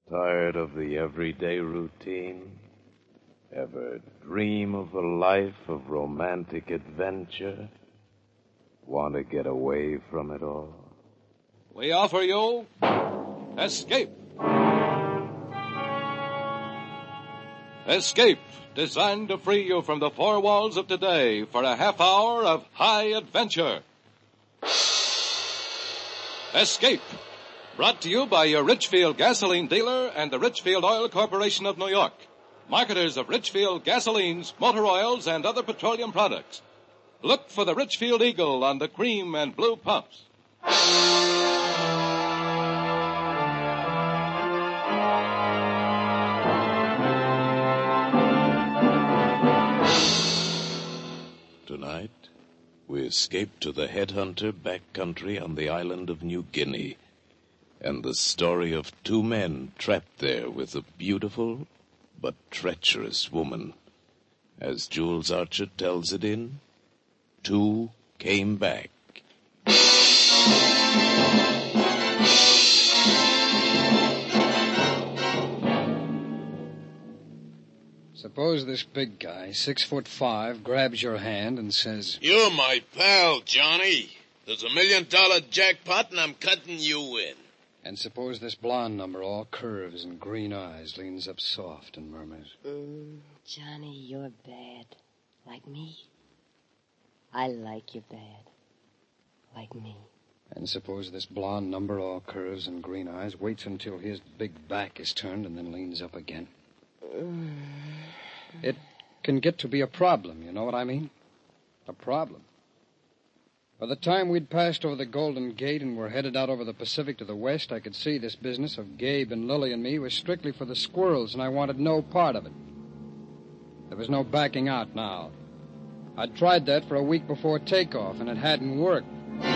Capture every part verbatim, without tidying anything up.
Tired of the everyday routine? Ever dream of a life of romantic adventure? Want to get away from it all? We offer you Escape. Escape, designed to free you from the four walls of today for a half hour of high adventure. Escape, brought to you by your Richfield gasoline dealer and the Richfield Oil Corporation of New York, marketers of Richfield gasolines, motor oils, and other petroleum products. Look for the Richfield Eagle on the cream and blue pumps. Tonight, we escape to the headhunter backcountry on the island of New Guinea, and the story of two men trapped there with a beautiful but treacherous woman. As Jules Archer tells it in Two Came Back. Suppose this big guy, six foot five, grabs your hand and says, "You're my pal, Johnny. There's a million dollar jackpot and I'm cutting you in." And suppose this blonde number, all curves and green eyes, leans up soft and murmurs, mm, "Johnny, you're bad. Like me. I like you bad. Like me." And suppose this blonde number, all curves and green eyes, waits until his big back is turned and then leans up again. It can get to be a problem, you know what I mean? A problem. By the time we'd passed over the Golden Gate and were headed out over the Pacific to the west, I could see this business of Gabe and Lily and me was strictly for the squirrels, and I wanted no part of it. There was no backing out now. I'd tried that for a week before takeoff, and it hadn't worked.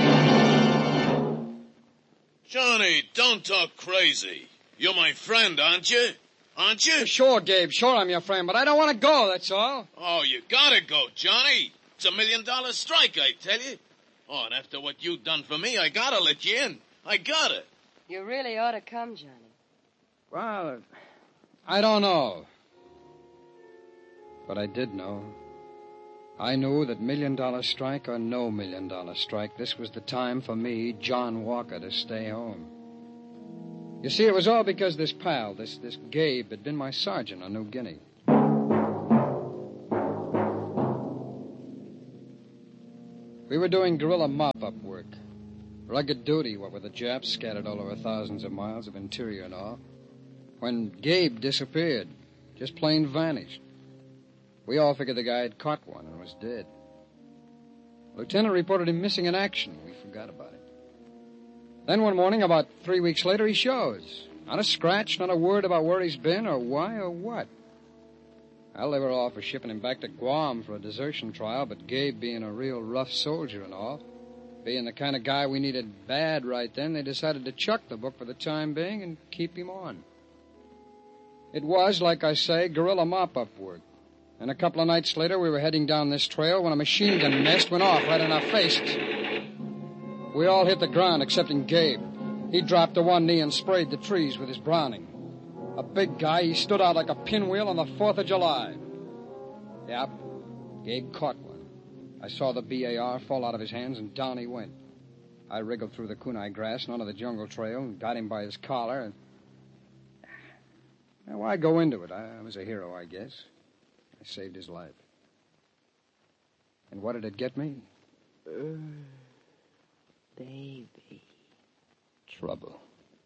Johnny, don't talk crazy. You're my friend, aren't you? Aren't you? Sure, Gabe, sure I'm your friend, but I don't want to go, that's all. Oh, you gotta go, Johnny. It's a million dollar strike, I tell you. Oh, and after what you've done for me, I gotta let you in. I gotta. You really ought to come, Johnny. Well, I don't know. But I did know. I knew that million dollar strike or no million dollar strike, this was the time for me, John Walker, to stay home. You see, it was all because this pal, this, this Gabe, had been my sergeant on New Guinea. We were doing guerrilla mop-up work. Rugged duty, what with the Japs scattered all over thousands of miles of interior and all. When Gabe disappeared, just plain vanished. We all figured the guy had caught one and was dead. Lieutenant reported him missing in action. We forgot about it. Then one morning, about three weeks later, he shows. Not a scratch, not a word about where he's been or why or what. Well, they were all for shipping him back to Guam for a desertion trial, but Gabe, being a real rough soldier and all, being the kind of guy we needed bad right then, they decided to chuck the book for the time being and keep him on. It was, like I say, guerrilla mop-up work. And a couple of nights later, we were heading down this trail when a machine gun nest went off right in our faces. We all hit the ground excepting Gabe. He dropped to one knee and sprayed the trees with his Browning. A big guy, he stood out like a pinwheel on the fourth of July. Yep, Gabe caught one. I saw the B A R fall out of his hands, and down he went. I wriggled through the kunai grass and onto the jungle trail and got him by his collar. And well, why go into it? I, I was a hero, I guess. I saved his life. And what did it get me? Uh... Baby. Trouble.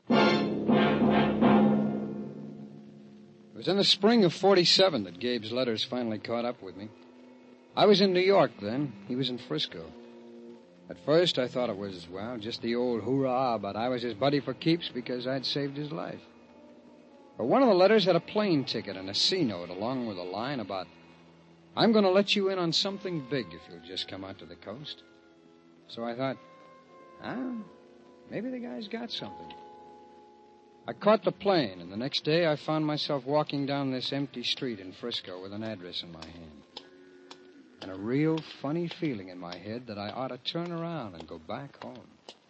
It was in the spring of forty-seven that Gabe's letters finally caught up with me. I was in New York then. He was in Frisco. At first, I thought it was, well, just the old hoorah, but I was his buddy for keeps because I'd saved his life. But one of the letters had a plane ticket and a C-note along with a line about, "I'm going to let you in on something big if you'll just come out to the coast." So I thought, ah, maybe the guy's got something. I caught the plane, and the next day I found myself walking down this empty street in Frisco with an address in my hand. And a real funny feeling in my head that I ought to turn around and go back home.